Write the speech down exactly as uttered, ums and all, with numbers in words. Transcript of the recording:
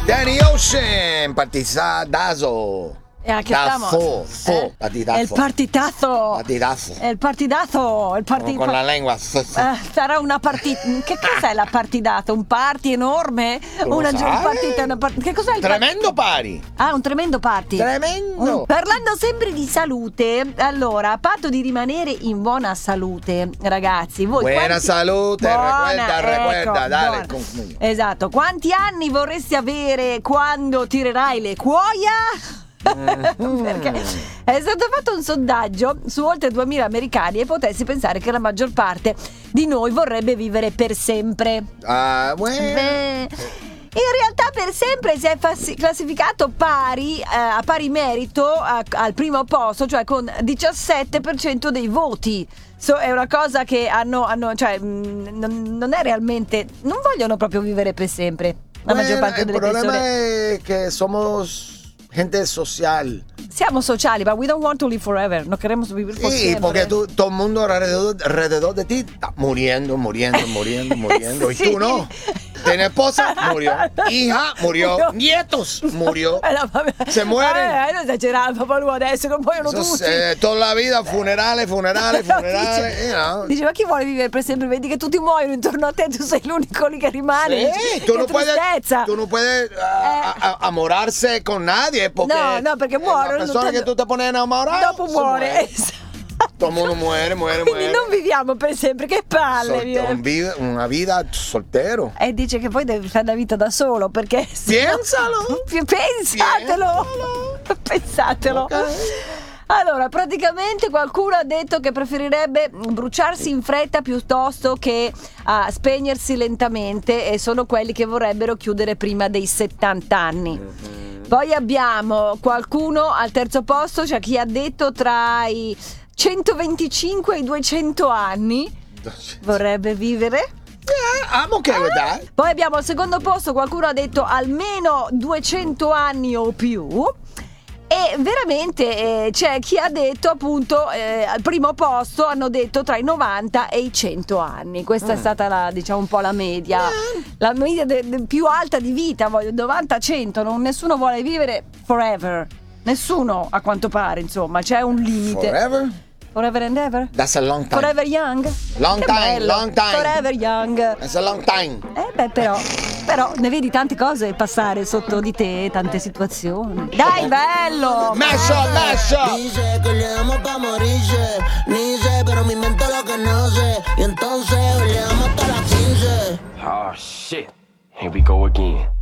Danny Ocean, partitazo. E aquí Da estamos. fo, fo, Eh, partitazo. El partitazo. Partitazo. El partidazo. Il parti- Con la lingua. f- f- Eh, sarà una partita. Che cos'è la partitata? Un party enorme? Non lo Una sai? partita, una part- Che cos'è il party? Tremendo pari. Ah, un tremendo party. Tremendo. Mm, Parlando sempre di salute, allora, a patto di rimanere in buona salute, ragazzi, voi Buona quanti- salute, Buona, recuerda, recuerda, ecco, dale, buona. con- Esatto, quanti anni vorresti avere quando tirerai le cuoia? Perché è stato fatto un sondaggio su oltre duemila americani e potessi pensare che la maggior parte di noi vorrebbe vivere per sempre. Ah, bueno. Beh, in realtà per sempre si è fassi- classificato pari, eh, a pari merito a- al primo posto, cioè con diciassette per cento dei voti. So, è una cosa che hanno, hanno cioè mh, non, non è realmente, non vogliono proprio vivere per sempre. La maggior Bueno, parte el delle problema persone. es que somos gente social. Siamo sociali, but we don't want to live forever. No queremos vivir por Sí, siempre. porque tú, todo el mundo alrededor, alrededor de ti está muriendo, muriendo, muriendo, muriendo. Sí. Y tú no. Tienes esposa, murió. Hija, murió. Murió. Nietos, murió. Eh, no, vabbè. Se mueren. Vabbè, non esagerare, papà, lui adesso che muoiono Eso tutti. es, eh, toda la vida, funerales, funerales, No, funerales. dice, you know. dice, ma chi vuole vivere per sempre? Vedi che tutti muoiono intorno a te, tu sei l'unico lì che rimane. Sí, Dice, tú che no puedes, tristezza. tú no puedes ah, a- a- amorarse con nadie porque No, no, perché muore, la non persona te- che tu te pones enamorado Dopo se muore. Esatto. Todo el mundo muere, muere, Quindi muere. non viviamo per sempre, che palle. Sol- via. un vi- una vida soltero. E dice che poi devi fare la vita da solo perché se no- Piénsalo. Pensatelo. Pensatelo. Ok. Allora, praticamente qualcuno ha detto che preferirebbe bruciarsi in fretta piuttosto che ah, spegnersi lentamente, e sono quelli che vorrebbero chiudere prima dei settanta anni. Poi abbiamo qualcuno al terzo posto, cioè chi ha detto tra i centoventicinque e i duecento anni vorrebbe vivere. Yeah, I'm okay with that. Poi abbiamo al secondo posto, qualcuno ha detto almeno duecento anni o più. E veramente eh, c'è chi ha detto appunto eh, al primo posto hanno detto tra i novanta e i cento anni. Questa è stata la, diciamo, un po' la media, la media de- de- più alta di vita, voglio novanta cento, non, nessuno vuole vivere forever. Nessuno, a quanto pare, insomma, c'è un limite. Forever? Forever and ever? That's a long time. Forever young? Long Che time, bello. long time. Forever young. That's a long time. Eh beh, però, però ne vedi tante cose passare sotto di te, tante situazioni. Dai, bello! Mash up, mash up. Dice que le damos pa' morirse. Ni sé, pero me invento lo que no sé. Y entonces le damos hasta las quince. Oh shit. Here we go again.